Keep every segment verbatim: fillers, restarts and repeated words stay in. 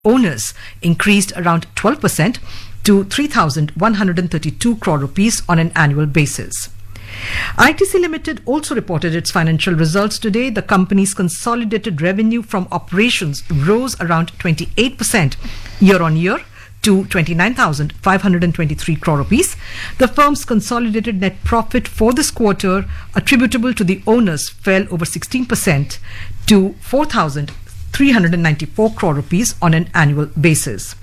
owners increased around twelve percent to three thousand one hundred thirty-two crore rupees on an annual basis. I T C Limited also reported its financial results today. The company's consolidated revenue from operations rose around twenty-eight percent year on year to twenty-nine thousand five hundred twenty-three crore rupees. The firm's consolidated net profit for this quarter attributable to the owners fell over sixteen percent to four thousand three hundred ninety-four crore rupees on an annual basis.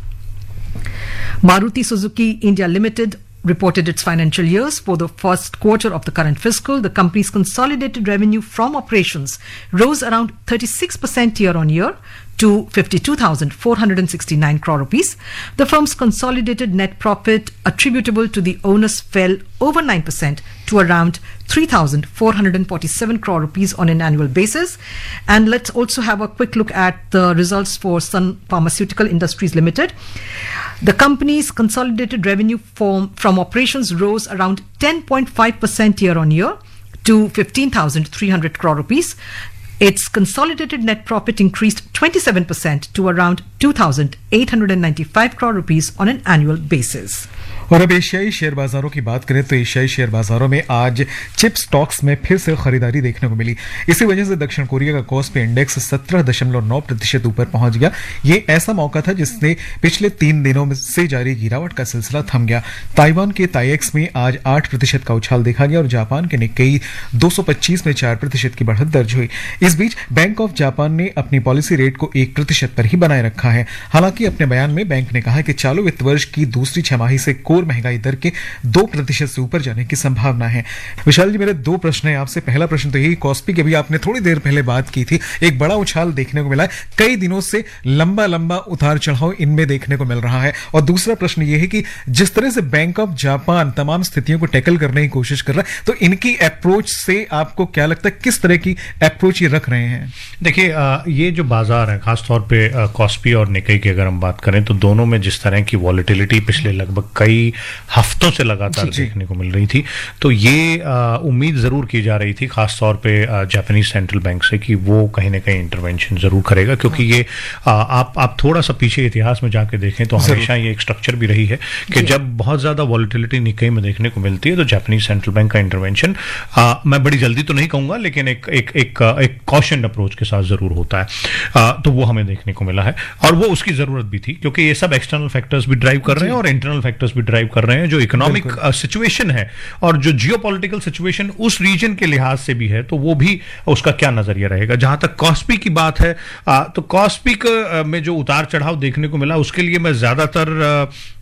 Maruti Suzuki India Limited reported its financial years for the first quarter of the current fiscal. The company's consolidated revenue from operations rose around thirty-six percent year on year to fifty-two thousand four hundred sixty-nine crore rupees. The firm's consolidated net profit attributable to the owners fell over nine percent to around three thousand four hundred forty-seven crore rupees on an annual basis. And let's also have a quick look at the results for Sun Pharmaceutical Industries Limited. The company's consolidated revenue from, from operations rose around ten point five percent year on year to fifteen thousand three hundred crore rupees. Its consolidated net profit increased twenty-seven percent to around two thousand eight hundred ninety-five crore rupees on an annual basis. और अब एशियाई share बाजारों की बात करें तो एशियाई share बाजारों में आज चिप स्टॉक्स में फिर से खरीदारी देखने को मिली। इसी वजह से दक्षिण कोरिया का कॉस्पी इंडेक्स सत्रह दशमलव नौ प्रतिशत ऊपर पहुंच गया। ये ऐसा मौका था जिसने पिछले तीन दिनों में से जारी गिरावट का सिलसिला थम गया। ताइवान के ताइएक्स में आज आठ प्रतिशत का उछाल देखा गया और जापान के निक्केई दो सौ पच्चीस में चार प्रतिशत की बढ़त दर्ज हुई। इस बीच बैंक ऑफ जापान ने अपनी पॉलिसी रेट को एक प्रतिशत पर ही बनाए रखा है। हालांकि अपने बयान में बैंक ने कहा कि चालू वित्त वर्ष की दूसरी छमाही से कोर महंगाई दर के दो प्रतिशत से ऊपर जाने की संभावना है। विशाल जी, मेरे दो प्रश्न हैं आपसे। पहला प्रश्न तो यही, कॉस्पी की अभी आपने थोड़ी देर पहले बात की थी, एक बड़ा उछाल देखने को मिला है, कई दिनों से लंबा लंबा उतार चढ़ाव इनमें देखने को मिल रहा है। और दूसरा प्रश्न यह है कि जिस तरह से बैंक ऑफ जापान तमाम स्थितियों को टैकल करने की कोशिश कर रहा है, तो इनकी अप्रोच से आपको क्या लगता है, किस तरह की अप्रोच ये रख रहे हैं? देखिए, ये जो बाजार है खासतौर पे कॉस्पी और निक्केई की अगर हम बात करें तो दोनों में जिस तरह की वॉलेटिलिटी पिछले लगभग कई हफ्तों से लगातार देखने को मिल रही थी, तो ये उम्मीद जरूर की जा रही थी खासतौर पे जापानीज सेंट्रल बैंक से कि वो कहीं ना कहीं इंटरवेंशन जरूर करेगा, क्योंकि ये आ, आप आप थोड़ा सा पीछे इतिहास में जाके देखें तो हमेशा ये एक स्ट्रक्चर भी रही है कि जब बहुत ज्यादा वॉलेटिलिटी निक्केई में देखने को मिलती है तो जापानीज सेंट्रल बैंक का इंटरवेंशन, मैं बड़ी जल्दी तो नहीं कहूंगा लेकिन एक एक एक, एक कॉशन अप्रोच के साथ जरूर होता है। आ, तो वो हमें देखने को मिला है और वो उसकी जरूरत भी थी, क्योंकि ये सब एक्सटर्नल फैक्टर्स भी ड्राइव कर रहे हैं और इंटरनल फैक्टर्स भी ड्राइव कर रहे हैं। जो इकोनॉमिक सिचुएशन है और जो जियोपॉलिटिकल सिचुएशन उस रीजन के लिहाज से भी है, तो वो भी उसका क्या नजरिया रहेगा। जहां तक कॉस्पी की बात है, आ, तो कॉस्पी में जो उतार चढ़ाव देखने को मिला उसके लिए मैं ज्यादातर आ,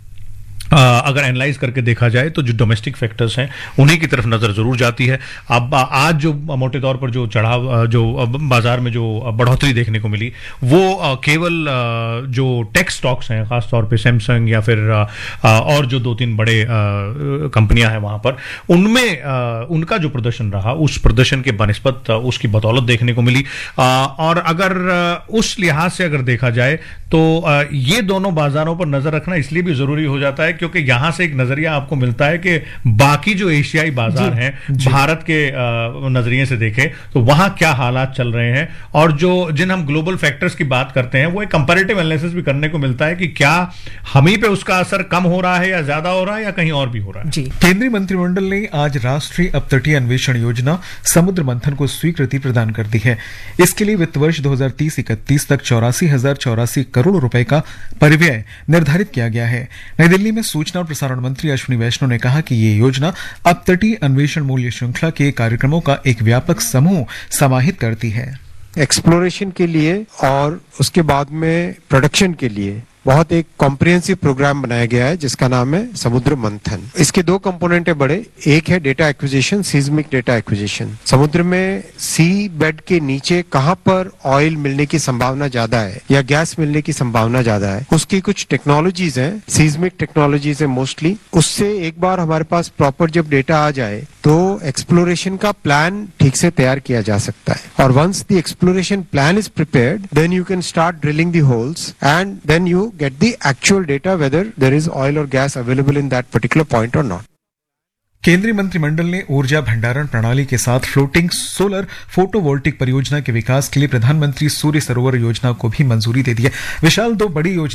Uh, अगर एनालाइज करके देखा जाए तो जो डोमेस्टिक फैक्टर्स हैं उन्हीं की तरफ नजर जरूर जाती है। अब आज जो मोटे तौर पर जो चढ़ाव, जो बाजार में जो बढ़ोतरी देखने को मिली, वो केवल जो टेक स्टॉक्स हैं खासतौर पे सैमसंग या फिर और जो दो तीन बड़े कंपनियां हैं वहां पर, उनमें उनका जो प्रदर्शन रहा उस प्रदर्शन के बनिस्बत उसकी बदौलत देखने को मिली। और अगर उस लिहाज से अगर देखा जाए तो ये दोनों बाजारों पर नजर रखना इसलिए भी जरूरी हो जाता है क्योंकि यहां से एक नजरिया आपको मिलता है कि बाकी जो एशियाई बाजार हैं, भारत के नजरिए से देखें तो वहां क्या हालात चल रहे हैं, और जो जिन हम ग्लोबल फैक्टर्स की बात करते हैं वो एक कंपैरेटिव एनालिसिस भी करने को मिलता है कि क्या हम ही पे उसका असर कम हो रहा है या ज्यादा हो रहा है या कहीं और भी हो रहा है। केंद्रीय मंत्रिमंडल ने आज राष्ट्रीय अपतटीय अन्वेषण योजना समुद्र मंथन को स्वीकृति प्रदान कर दी है। इसके लिए वित्त वर्ष दो हजार तीस इकतीस तक चौरासी हजार चौरासी करोड़ रुपए का परिव्यय निर्धारित किया गया है। नई दिल्ली में सूचना और प्रसारण मंत्री अश्विनी वैष्णव ने कहा कि ये योजना अपतटीय अन्वेषण मूल्य श्रृंखला के कार्यक्रमों का एक व्यापक समूह समाहित करती है। एक्सप्लोरेशन के लिए और उसके बाद में प्रोडक्शन के लिए बहुत एक कॉम्प्रिहेंसिव प्रोग्राम बनाया गया है जिसका नाम है समुद्र मंथन। इसके दो कंपोनेंट है बड़े, एक है data acquisition, seismic data acquisition. समुद्र में सी बेड के नीचे कहां पर ऑयल मिलने की संभावना ज्यादा है या गैस मिलने की संभावना ज्यादा है, उसकी कुछ टेक्नोलॉजीज हैं, सीज्मिक टेक्नोलॉजीज है मोस्टली। उससे एक बार हमारे पास प्रॉपर जब डेटा आ जाए तो एक्सप्लोरेशन का प्लान ठीक से तैयार किया जा सकता है। और once the exploration plan is prepared, then you can start drilling the holes and then you get the actual data whether there is oil or gas available in that particular point or not. केंद्रीय मंत्रिमंडल ने ऊर्जा भंडारण प्रणाली के साथ floating solar photovoltaic परियोजना के विकास के लिए प्रधानमंत्री सूर्य सरोवर योजना को भी मंजूरी दे दी है। विशाल दो बड़ी योजना